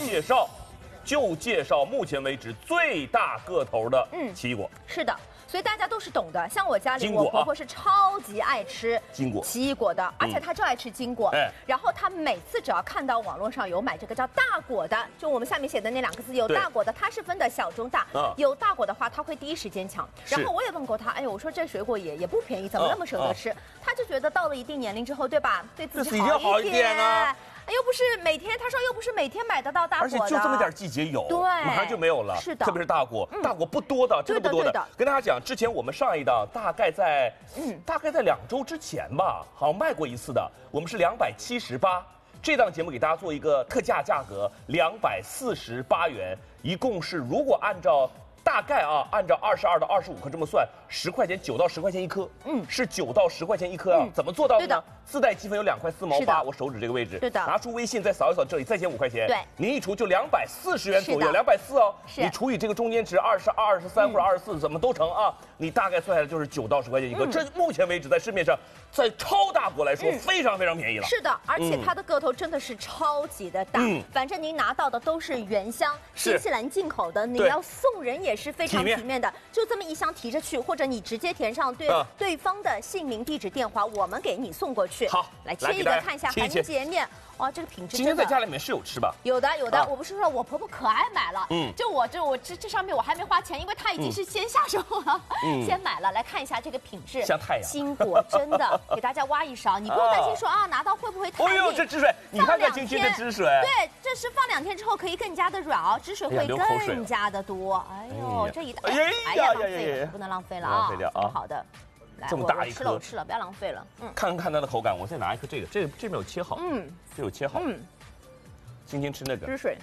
介绍，就介绍目前为止最大个头的奇异果。 是的。 所以大家都是懂的，像我家里， 金果我婆婆是超级爱吃金果奇异果的，而且她就爱吃金果。然后她每次只要看到网络上有买这个叫大果的，就我们下面写的那2个字，有大果的，它是分的小、中、大。有大果的话，她会第一时间抢。然后我也问过她，哎呦，我说这水果也不便宜，怎么那么舍得吃？她就觉得到了一定年龄之后，对吧？对自己好一点啊。 又不是每天，他说又不是每天买得到大果的， 而且就这么点季节有， 对， 马上就没有了。 是的， 特别是大果，大果不多的，真的不多的。跟大家讲，之前我们上一档大概在2周之前吧，好像卖过一次的，我们是278。这档节目给大家做一个特价价格，248元，一共是如果按照。 大概按照22到25克这么算，10块钱，9到10块钱一颗，是9到10块钱一颗啊。怎么做到的呢？自带积分有2块4毛8，我手指这个位置。 对的。 拿出微信再扫一扫这里，再减5块钱。 对。 您一除就240元左右，240哦。你除以这个中间值22、23或者24，怎么都成啊？你大概算下来就是9到10块钱一颗。这目前为止在市面上，在超大果来说非常非常便宜了。 是的，而且它的个头真的是超级的大。反正您拿到的都是原箱，新西兰进口的，你要送人也是非常体面的。就这么一箱提着去，或者你直接填上对方的姓名、地址、电话，我们给你送过去。 好， 来切一个看一下环洁面。哇，这个品质今天在家里面是有吃吧？ 有的，我不是说我婆婆可爱买了，就我这上面我还没花钱，因为她已经是先下手了，先买了。来看一下这个品质， 像太阳。 金果真的给大家挖一勺，你不用担心说拿到会不会太硬。 哎呦，这汁水，你看看晶晶的汁水。 对，这是放2天之后可以更加的软哦，汁水会更加的多。哎呦，这一袋，哎呀，浪费了，不能浪费了啊！ 浪费掉啊！ 好的。 这么大一颗， 我吃了，不要浪费了。 看看它的口感，我再拿一颗这个，这没有切好，这有切好。今天吃那个汁水，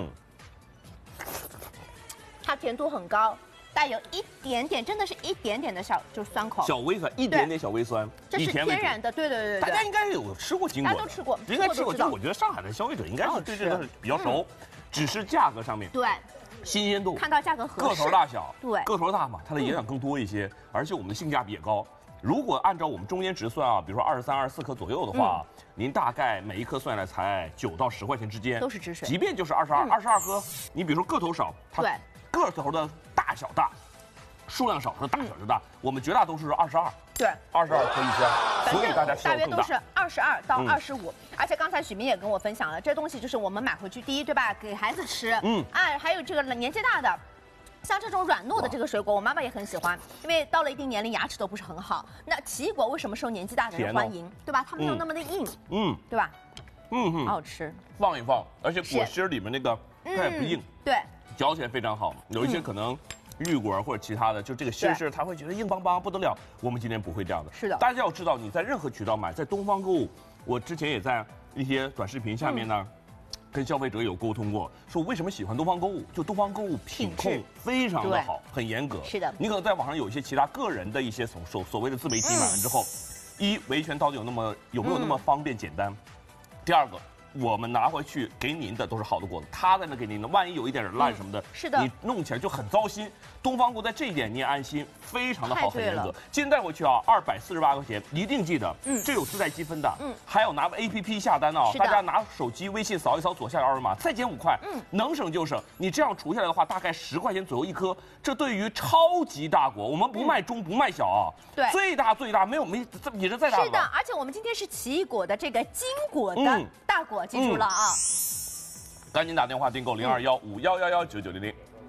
它甜度很高，带有一点点，真的是一点点的就是酸口， 小微酸，一点点小微酸， 这是天然的，对。 大家应该有吃过金果， 大家都吃过， 应该吃过。就是我觉得上海的消费者应该是对这个比较熟，只是价格上面对。 新鲜度， 看到价格合适， 个头大小， 对， 个头大嘛，它的营养更多一些，而且我们的性价比也高。如果按照我们中间值算啊，比如说23、24克左右的话，您大概每一颗算下来才9到10块钱之间， 都是汁水。 即便就是22颗，你比如说个头少，它个头的大小大，数量少，它的大小就大。我们绝大多数是22，对，22颗一箱，所以大家大约都是22到25。而且刚才许明也跟我分享了，这东西就是我们买回去，第一对吧，给孩子吃，还有这个年纪大的。 像这种软糯的这个水果，我妈妈也很喜欢，因为到了一定年龄牙齿都不是很好。那奇异果为什么受年纪大的人欢迎，对吧？它没有那么的硬，对吧？好好吃。 放一放，而且果心里面那个它也不硬， 对， 嚼起来非常好。有一些可能绿果或者其他的，就这个心是它会觉得硬邦邦不得了。我们今天不会这样的， 是的。 大家要知道，你在任何渠道买，在东方购物，我之前也在一些短视频下面呢。 跟消费者有沟通过，说为什么喜欢东方购物？就东方购物品控非常的好，很严格。 是的， 你可能在网上有一些其他个人的一些所谓的自媒体买完之后，维权到底有没有那么方便简单？第二个，我们拿回去给您的都是好的果子，他在那给您的，万一有一点烂什么的， 是的， 你弄起来就很糟心。东方购在这一点你也安心，非常的好，很严格。今天带回去啊，248块钱，一定记得，这有自带积分的，还有拿 APP 下单啊，大家拿手机微信扫一扫左下角二维码，再减5块，能省就省。你这样除下来的话，大概10块钱左右一颗，这对于超级大果，我们不卖中不卖小啊， 对， 最大没比这再大了。 是的，而且我们今天是奇异果的这个金果的大果，记住了啊， 赶紧打电话订购0215111990。